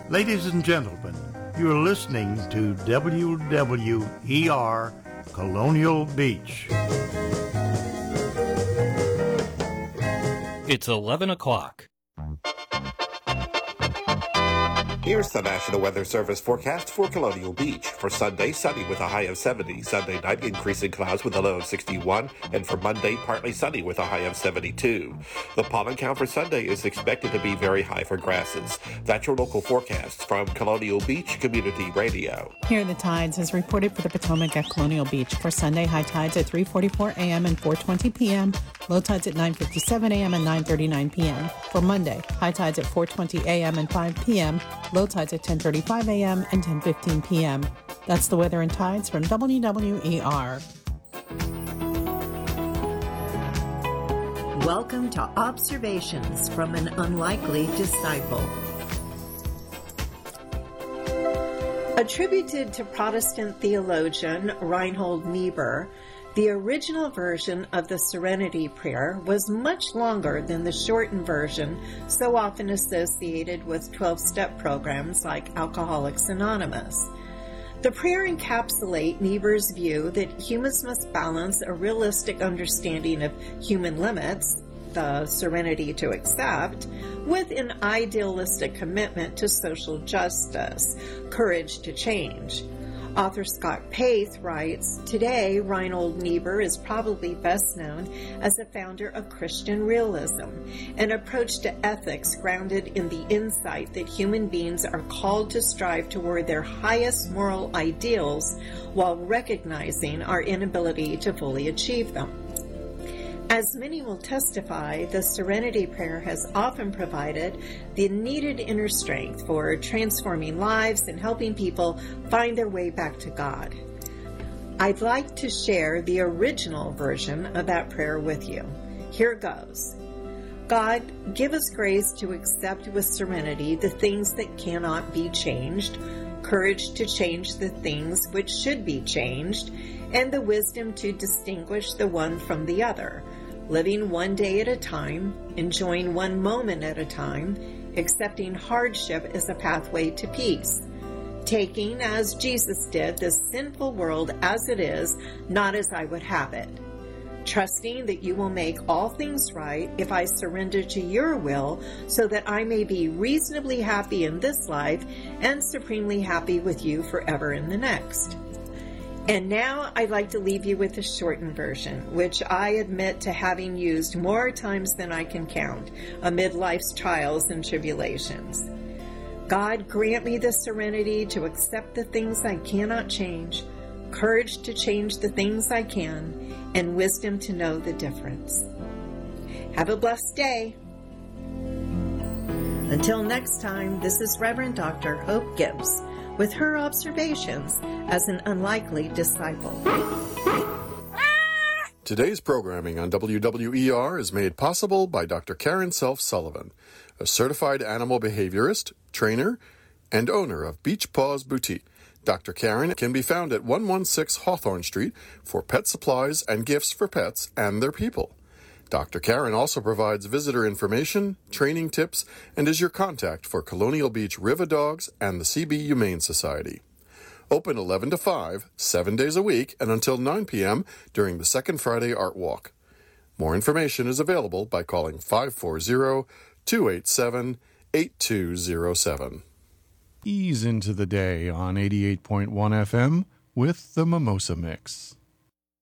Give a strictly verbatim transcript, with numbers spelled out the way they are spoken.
Ladies and gentlemen, you are listening to W W E R Colonial Beach. It's eleven o'clock. Here's the National Weather Service forecast for Colonial Beach. For Sunday, sunny with a high of seventy. Sunday night, increasing clouds with a low of sixty-one. And for Monday, partly sunny with a high of seventy-two. The pollen count for Sunday is expected to be very high for grasses. That's your local forecast from Colonial Beach Community Radio. Here are the tides as reported for the Potomac at Colonial Beach. For Sunday, high tides at three forty-four a.m. and four twenty p.m. Low tides at nine fifty-seven a.m. and nine thirty-nine p.m. For Monday, high tides at four twenty a.m. and five p.m. Low tides at ten thirty-five a.m. and ten fifteen p.m. That's the weather and tides from W W E R. Welcome to Observations from an Unlikely Disciple. Attributed to Protestant theologian Reinhold Niebuhr, the original version of the Serenity Prayer was much longer than the shortened version so often associated with twelve-step programs like Alcoholics Anonymous. The prayer encapsulates Niebuhr's view that humans must balance a realistic understanding of human limits, the serenity to accept, with an idealistic commitment to social justice, courage to change. Author Scott Paith writes, "Today, Reinhold Niebuhr is probably best known as the founder of Christian realism, an approach to ethics grounded in the insight that human beings are called to strive toward their highest moral ideals while recognizing our inability to fully achieve them." As many will testify, the Serenity Prayer has often provided the needed inner strength for transforming lives and helping people find their way back to God. I'd like to share the original version of that prayer with you. Here goes. God, give us grace to accept with serenity the things that cannot be changed, courage to change the things which should be changed, and the wisdom to distinguish the one from the other, living one day at a time, enjoying one moment at a time, accepting hardship as a pathway to peace, taking, as Jesus did, this sinful world as it is, not as I would have it, trusting that you will make all things right if I surrender to your will so that I may be reasonably happy in this life and supremely happy with you forever in the next. And now I'd like to leave you with the shortened version, which I admit to having used more times than I can count amid life's trials and tribulations. God, grant me the serenity to accept the things I cannot change, courage to change the things I can, and wisdom to know the difference. Have a blessed day. Until next time, this is Reverend Doctor Hope Gibbs with her observations as an unlikely disciple. Today's programming on W W E R is made possible by Doctor Karen Self Sullivan, a certified animal behaviorist, trainer, and owner of Beach Paws Boutique. Doctor Karen can be found at one sixteen Hawthorne Street for pet supplies and gifts for pets and their people. Doctor Karen also provides visitor information, training tips, and is your contact for Colonial Beach River Dogs and the C B Humane Society. Open eleven to five, seven days a week, and until nine p.m. during the Second Friday Art Walk. More information is available by calling five four zero, two eight seven, eight two zero seven. Ease into the day on eighty-eight point one F M with the Mimosa Mix.